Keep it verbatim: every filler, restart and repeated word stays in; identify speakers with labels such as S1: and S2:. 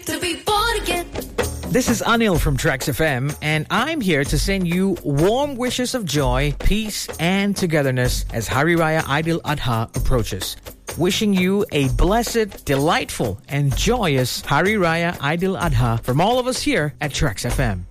S1: To be born again.
S2: This is Anil from Trax F M, and I'm here to send you warm wishes of joy, peace, and togetherness as Hari Raya Eid al-Adha approaches. Wishing you a blessed, delightful, and joyous Hari Raya Eid al-Adha from all of us here at Trax F M.